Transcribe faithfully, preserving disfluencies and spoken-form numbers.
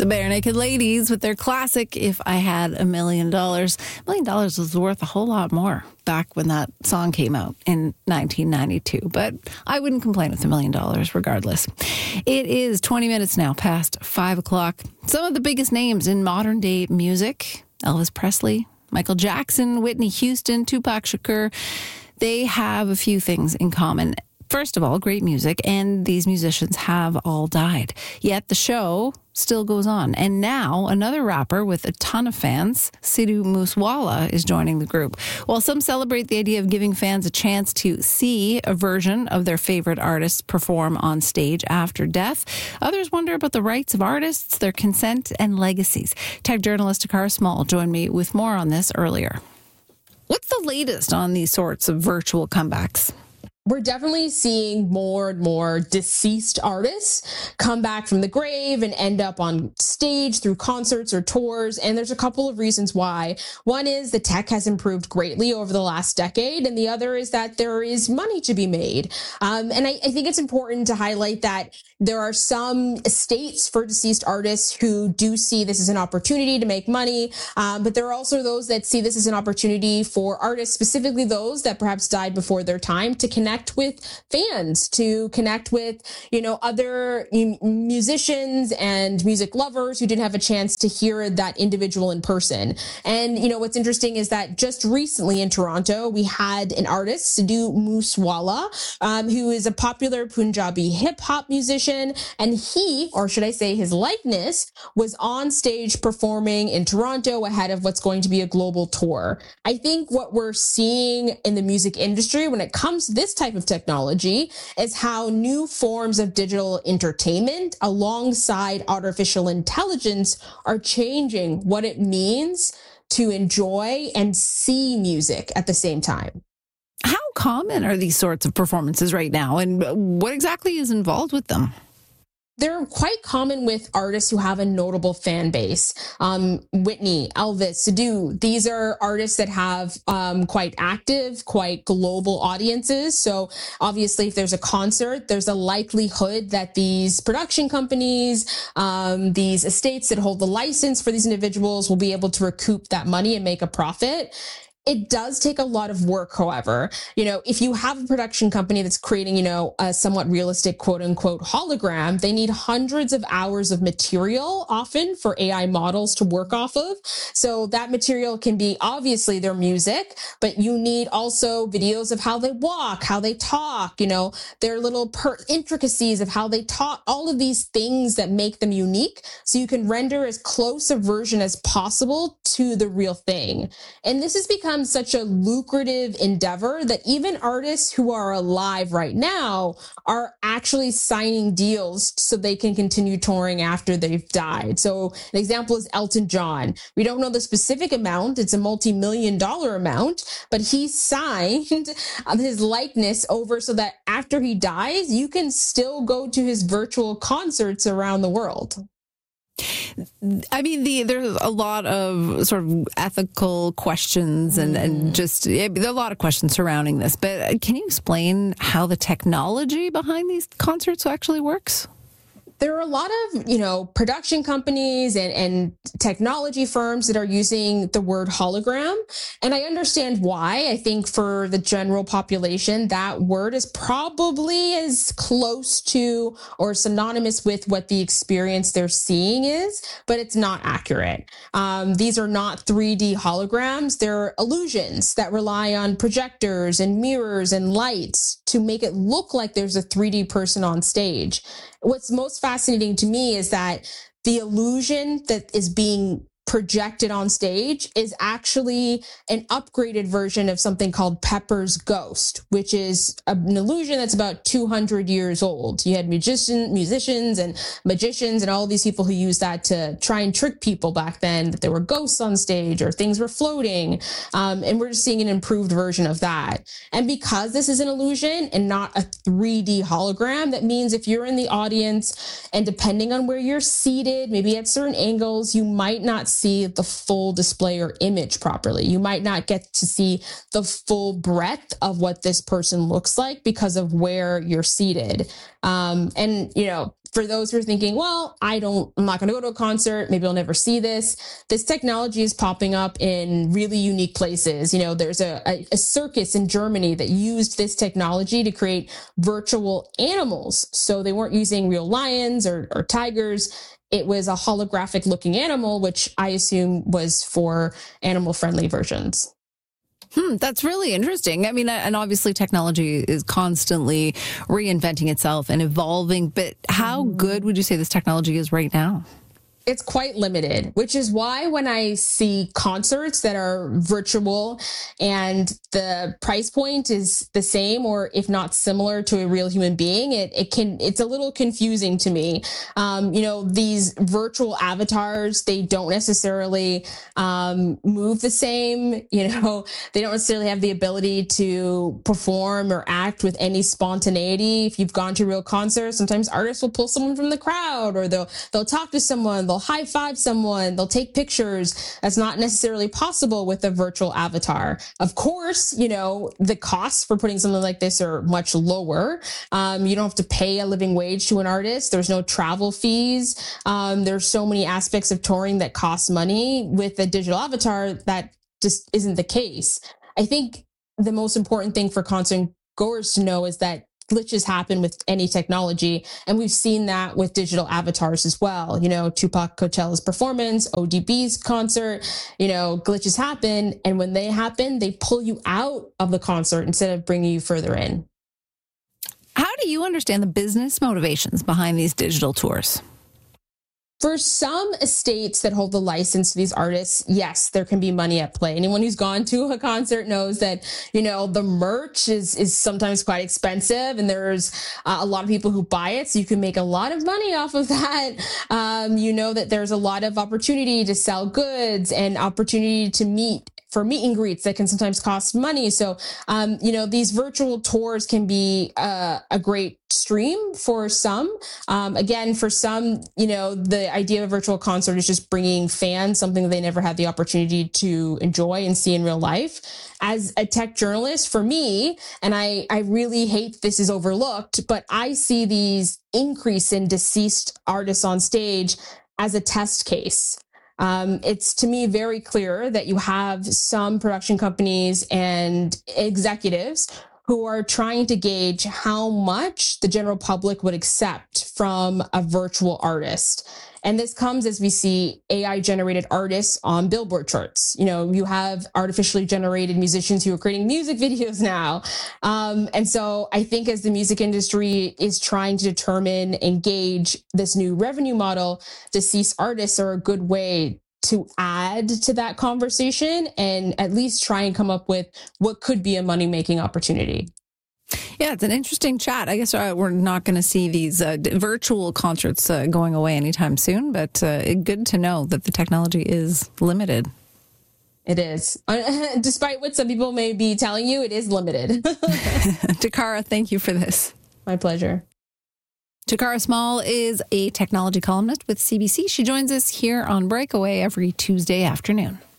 The Barenaked Ladies with their classic, If I Had a Million Dollars. A million dollars was worth a whole lot more back when that song came out in nineteen ninety-two. But I wouldn't complain with a million dollars regardless. It is twenty minutes now past five o'clock. Some of the biggest names in modern day music: Elvis Presley, Michael Jackson, Whitney Houston, Tupac Shakur. They have a few things in common. First of all, great music, and these musicians have all died. Yet the show still goes on. And now another rapper with a ton of fans, Sidhu Moosewala, is joining the group. While some celebrate the idea of giving fans a chance to see a version of their favorite artists perform on stage after death, others wonder about the rights of artists, their consent, and legacies. Tech journalist Takara Small joined me with more on this earlier. What's the latest on these sorts of virtual comebacks? We're definitely seeing more and more deceased artists come back from the grave and end up on stage through concerts or tours. And there's a couple of reasons why. One is the tech has improved greatly over the last decade. And the other is that there is money to be made. Um, and I, I think it's important to highlight that there are some estates for deceased artists who do see this as an opportunity to make money. Um, but there are also those that see this as an opportunity for artists, specifically those that perhaps died before their time, to connect with fans, to connect with, you know, other musicians and music lovers who didn't have a chance to hear that individual in person. And, you know, what's interesting is that just recently in Toronto, we had an artist, Sidhu Moosewala, um, who is a popular Punjabi hip hop musician. And he, or should I say his likeness, was on stage performing in Toronto ahead of what's going to be a global tour. I think what we're seeing in the music industry when it comes to this type of technology is how new forms of digital entertainment alongside artificial intelligence are changing what it means to enjoy and see music at the same time. How common are these sorts of performances right now, and what exactly is involved with them? They're quite common with artists who have a notable fan base. Um, Whitney, Elvis, Sidhu, these are artists that have um, quite active, quite global audiences. So obviously, if there's a concert, there's a likelihood that these production companies, um, these estates that hold the license for these individuals will be able to recoup that money and make a profit. It does take a lot of work, however. You know, if you have a production company that's creating, you know, a somewhat realistic quote unquote hologram, they need hundreds of hours of material often for A I models to work off of. So that material can be obviously their music, but you need also videos of how they walk, how they talk, you know, their little per- intricacies of how they talk, all of these things that make them unique. So you can render as close a version as possible to the real thing. And this is because such a lucrative endeavor that even artists who are alive right now are actually signing deals so they can continue touring after they've died. So an example is Elton John. We don't know the specific amount. It's a multi-million dollar amount, but he signed his likeness over so that after he dies, you can still go to his virtual concerts around the world. I mean, the, there's a lot of sort of ethical questions and, and just there are a lot of questions surrounding this. But can you explain how the technology behind these concerts actually works? There are a lot of, you know, production companies and, and technology firms that are using the word hologram. And I understand why. I think for the general population, that word is probably as close to or synonymous with what the experience they're seeing is, but it's not accurate. Um, these are not three D holograms. They're illusions that rely on projectors and mirrors and lights to make it look like there's a three D person on stage. What's most fascinating to me is that the illusion that is being projected on stage is actually an upgraded version of something called Pepper's Ghost, which is an illusion that's about two hundred years old. You had musician, musicians and magicians and all these people who used that to try and trick people back then, that there were ghosts on stage or things were floating. Um, and we're just seeing an improved version of that. And because this is an illusion and not a three D hologram, that means if you're in the audience and depending on where you're seated, maybe at certain angles, you might not see the full display or image properly. You might not get to see the full breadth of what this person looks like because of where you're seated. Um, and, you know, for those who are thinking, well, I don't, I'm not going to go to a concert. Maybe I'll never see this. This technology is popping up in really unique places. You know, there's a, a, a circus in Germany that used this technology to create virtual animals. So they weren't using real lions or, or tigers. It was a holographic looking animal, which I assume was for animal friendly versions. Hmm, that's really interesting. I mean, and obviously technology is constantly reinventing itself and evolving, but how good would you say this technology is right now? It's quite limited, which is why when I see concerts that are virtual and the price point is the same or if not similar to a real human being, it, it can, it's a little confusing to me. Um, you know, these virtual avatars, they don't necessarily um, move the same, you know, they don't necessarily have the ability to perform or act with any spontaneity. If you've gone to a real concert, sometimes artists will pull someone from the crowd or they'll, they'll talk to someone, they'll high five someone, they'll take pictures. That's not necessarily possible with a virtual avatar. Of course, you know, the costs for putting something like this are much lower. Um, you don't have to pay a living wage to an artist. There's no travel fees. Um, there's so many aspects of touring that cost money. With a digital avatar, that just isn't the case. I think the most important thing for concert goers to know is that glitches happen with any technology. And we've seen that with digital avatars as well. You know, Tupac Coachella's performance, O D B's concert, you know, glitches happen. And when they happen, they pull you out of the concert instead of bringing you further in. How do you understand the business motivations behind these digital tours? For some estates that hold the license to these artists, yes, there can be money at play. Anyone who's gone to a concert knows that, you know, the merch is, is sometimes quite expensive and there's uh, a lot of people who buy it. So you can make a lot of money off of that. Um, you know that there's a lot of opportunity to sell goods and opportunity to meet for meet and greets that can sometimes cost money. So, um, you know, these virtual tours can be uh, a great stream for some. Um, again, for some, you know, the idea of a virtual concert is just bringing fans something that they never had the opportunity to enjoy and see in real life. As a tech journalist, for me, and I, I really hate this is overlooked, but I see these increase in deceased artists on stage as a test case. Um, it's to me very clear that you have some production companies and executives who are trying to gauge how much the general public would accept from a virtual artist. And this comes as we see A I generated artists on Billboard charts. You know, you have artificially generated musicians who are creating music videos now. Um, and so I think as the music industry is trying to determine and gauge this new revenue model, deceased artists are a good way to add to that conversation and at least try and come up with what could be a money-making opportunity. Yeah, it's an interesting chat. I guess uh, we're not going to see these uh, virtual concerts uh, going away anytime soon, but uh, good to know that the technology is limited. It is. Despite what some people may be telling you, it is limited. Takara, thank you for this. My pleasure. Takara Small is a technology columnist with C B C. She joins us here on Breakaway every Tuesday afternoon.